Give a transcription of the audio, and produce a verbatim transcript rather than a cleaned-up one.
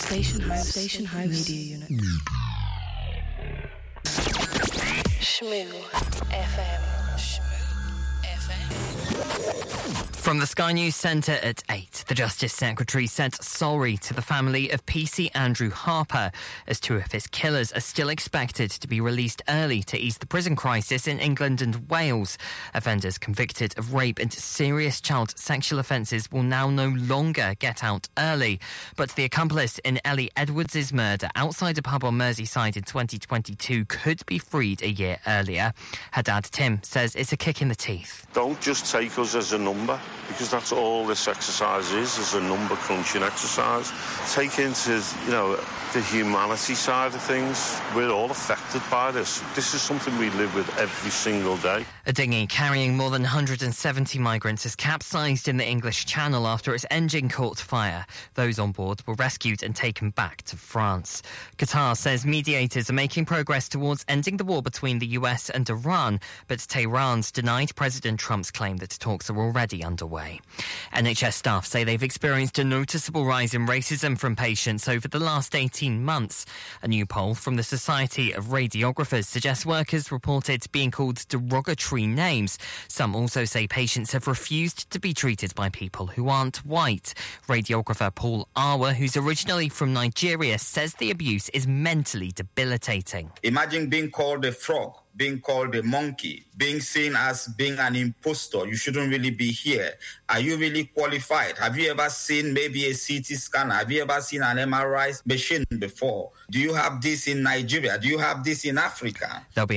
Station House. Station House Media Unit. Shmoo F M. Shmoo F M. From the Sky News Centre at eight, the Justice Secretary said sorry to the family of P C Andrew Harper, as two of his killers are still expected to be released early to ease the prison crisis in England and Wales. Offenders convicted of rape and serious child sexual offences will now no longer get out early. But the accomplice in Ellie Edwards' murder outside a pub on Merseyside in twenty twenty-two could be freed a year earlier. Her dad, Tim, says it's a kick in the teeth. Don't just take us as a number, because that's all this exercise is, is a number crunching exercise. Take into, you know, the humanity side of things. We're all affected by this. This is something we live with every single day. A dinghy carrying more than one hundred seventy migrants has capsized in the English Channel after its engine caught fire. Those on board were rescued and taken back to France. Qatar says mediators are making progress towards ending the war between the U S and Iran, but Tehran's denied President Trump's claim that talks are already underway. N H S staff say they've experienced a noticeable rise in racism from patients over the last eighteen months. A new poll from the Society of Radiographers suggests workers reported being called derogatory names. Some also say patients have refused to be treated by people who aren't white. Radiographer Paul Awa, who's originally from Nigeria, says the abuse is mentally debilitating. Imagine being called a frog, being called a monkey, being seen as being an impostor. You shouldn't really be here. Are you really qualified? Have you ever seen maybe a C T scanner? Have you ever seen an M R I machine before? Do you have this in Nigeria? Do you have this in Africa? There'll be